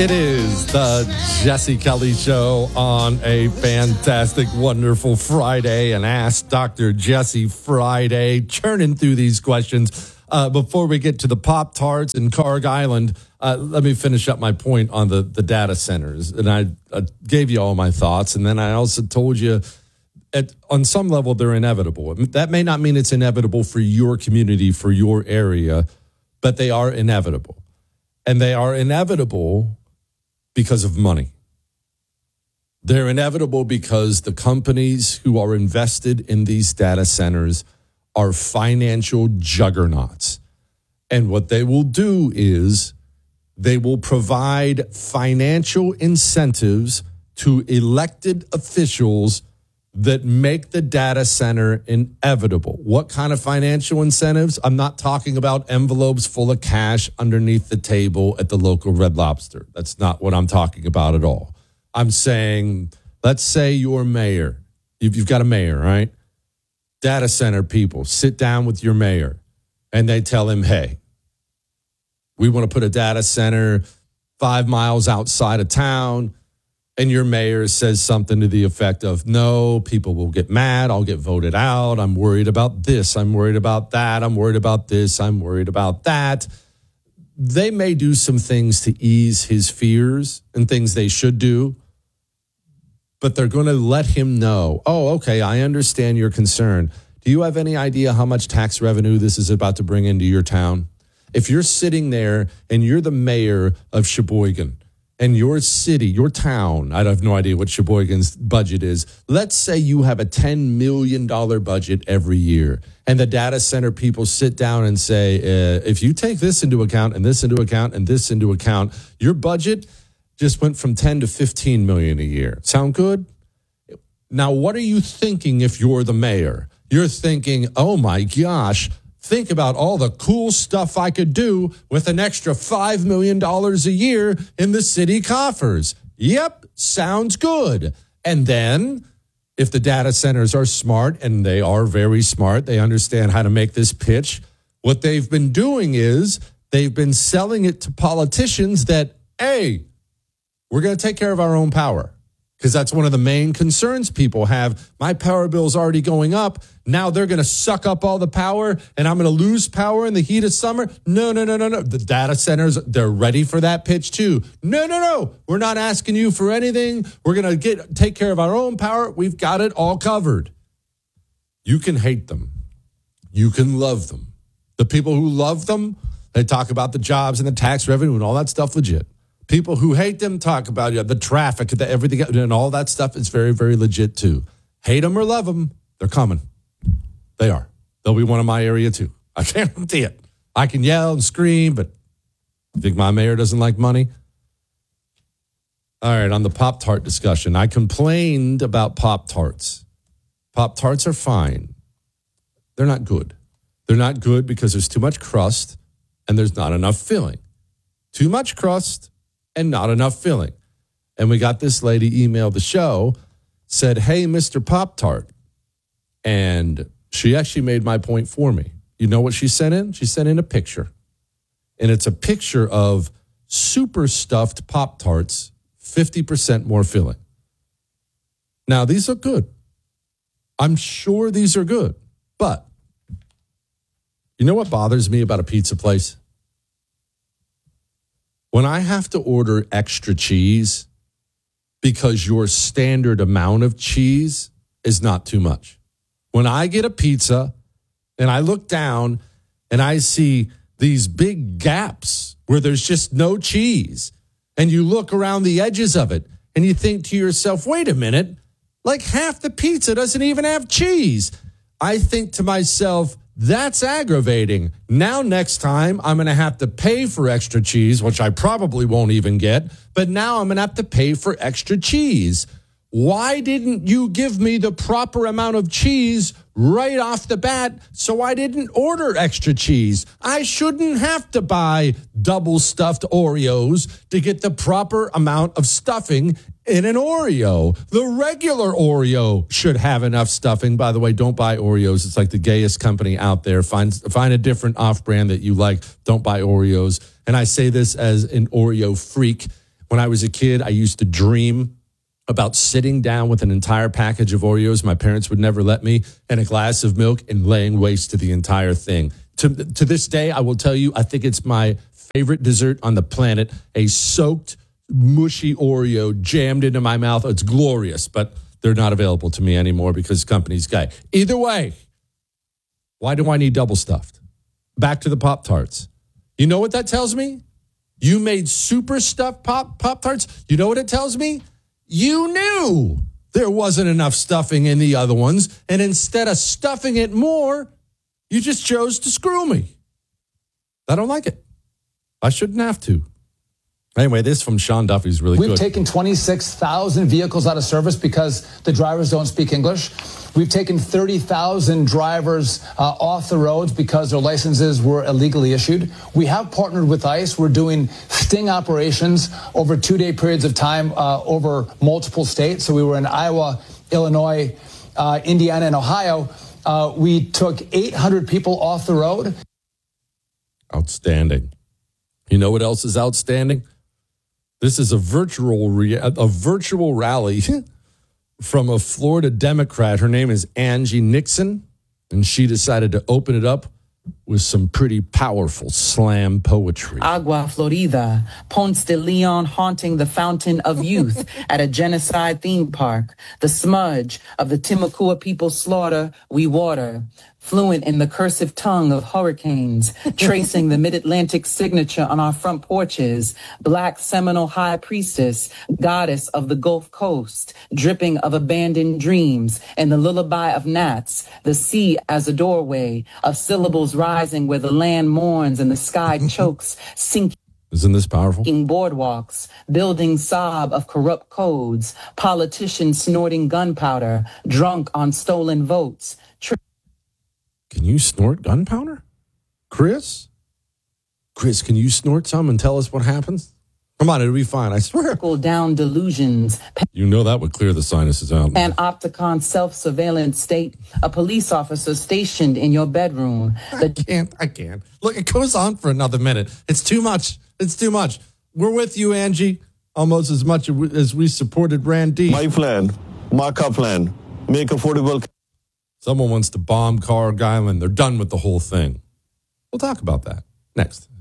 It is the Jesse Kelly Show on a fantastic, wonderful Friday, an Ask Dr. Jesse Friday, churning through these questions. Before we get to the Pop-Tarts and Carg Island, let me finish up my point on the data centers. And I gave you all my thoughts, and then I also told you on some level they're inevitable. That may not mean it's inevitable for your community, for your area, but they are inevitable. And they are inevitable because of money. They're inevitable because the companies who are invested in these data centers are financial juggernauts. And what they will do is they will provide financial incentives to elected officials that make the data center inevitable. What kind of financial incentives? I'm not talking about envelopes full of cash underneath the table at the local Red Lobster. That's not what I'm talking about at all. I'm saying, let's say you're mayor. You've got a mayor, right? Data center people sit down with your mayor and they tell him, hey, we want to put a data center 5 miles outside of town. And your mayor says something to the effect of, no, people will get mad. I'll get voted out. I'm worried about this. I'm worried about that. I'm worried about this. I'm worried about that. They may do some things to ease his fears and things they should do, but they're going to let him know, oh, okay, I understand your concern. Do you have any idea how much tax revenue this is about to bring into your town? If you're sitting there and you're the mayor of Sheboygan, and your city, your town, I have no idea what Sheboygan's budget is. Let's say you have a $10 million budget every year. And the data center people sit down and say, if you take this into account and this into account and this into account, your budget just went from 10 to 15 million a year. Sound good? Now, what are you thinking if you're the mayor? You're thinking, oh my gosh, think about all the cool stuff I could do with an extra $5 million a year in the city coffers. Yep, sounds good. And then if the data centers are smart, and they are very smart, they understand how to make this pitch, what they've been doing is they've been selling it to politicians that, hey, we're going to take care of our own power. Because that's one of the main concerns people have. My power bill is already going up. Now they're going to suck up all the power and I'm going to lose power in the heat of summer. No. The data centers, they're ready for that pitch too. No. We're not asking you for anything. We're going to take care of our own power. We've got it all covered. You can hate them. You can love them. The people who love them, they talk about the jobs and the tax revenue and all that stuff legit. People who hate them talk about the traffic, everything, and all that stuff is very, very legit too. Hate them or love them, they're coming. They are. They'll be one of my area too. I guarantee it. I can yell and scream, but you think my mayor doesn't like money? All right, on the Pop-Tart discussion, I complained about Pop-Tarts. Pop-Tarts are fine. They're not good. They're not good because there's too much crust and there's not enough filling. Too much crust and not enough filling. And we got this lady email the show, said, hey, Mr. Pop-Tart. And she actually made my point for me. You know what she sent in? She sent in a picture. And it's a picture of super stuffed Pop-Tarts, 50% more filling. Now, these are good. I'm sure these are good. But you know what bothers me about a pizza place? When I have to order extra cheese because your standard amount of cheese is not too much. When I get a pizza and I look down and I see these big gaps where there's just no cheese, and you look around the edges of it and you think to yourself, wait a minute, like half the pizza doesn't even have cheese. I think to myself, that's aggravating. Now, next time, I'm going to have to pay for extra cheese, which I probably won't even get. But now I'm going to have to pay for extra cheese. Why didn't you give me the proper amount of cheese right off the bat so I didn't order extra cheese? I shouldn't have to buy double stuffed Oreos to get the proper amount of stuffing in an Oreo. The regular Oreo should have enough stuffing. By the way, don't buy Oreos. It's like the gayest company out there. Find a different off-brand that you like. Don't buy Oreos. And I say this as an Oreo freak. When I was a kid, I used to dream about sitting down with an entire package of Oreos my parents would never let me and a glass of milk and laying waste to the entire thing. To this day, I will tell you, I think it's my favorite dessert on the planet, a soaked, mushy Oreo jammed into my mouth. It's glorious, but they're not available to me anymore because company's guy. Either way, why do I need double stuffed? Back to the Pop-Tarts. You know what that tells me? You made super stuffed Pop-Tarts. You know what it tells me? You knew there wasn't enough stuffing in the other ones, and instead of stuffing it more, you just chose to screw me. I don't like it. I shouldn't have to. Anyway, this from Sean Duffy is really good. We've taken 26,000 vehicles out of service because the drivers don't speak English. We've taken 30,000 drivers off the roads because their licenses were illegally issued. We have partnered with ICE. We're doing sting operations over 2-day periods of time over multiple states. So we were in Iowa, Illinois, Indiana, and Ohio. We took 800 people off the road. Outstanding. You know what else is outstanding? This is a virtual rally from a Florida Democrat. Her name is Angie Nixon, and she decided to open it up with some pretty powerful slam poetry. Agua Florida, Ponce de Leon haunting the fountain of youth at a genocide theme park. The smudge of the Timucua people slaughter, we water. Fluent in the cursive tongue of hurricanes, tracing the mid-Atlantic signature on our front porches. Black Seminole high priestess, goddess of the Gulf Coast, dripping of abandoned dreams, and the lullaby of gnats, the sea as a doorway, of syllables rising where the land mourns and the sky chokes, sinking. Isn't this powerful? Boardwalks, building sob of corrupt codes, politicians snorting gunpowder, drunk on stolen votes. Can you snort gunpowder? Chris, can you snort some and tell us what happens? Come on, it'll be fine, I swear. Down delusions. You know that would clear the sinuses out. An Opticon self-surveillance state, a police officer stationed in your bedroom. I can't. Look, it goes on for another minute. It's too much. We're with you, Angie, almost as much as we supported Randy. My plan, Markup plan, make affordable. Someone wants to bomb Carg Island. They're done with the whole thing. We'll talk about that next.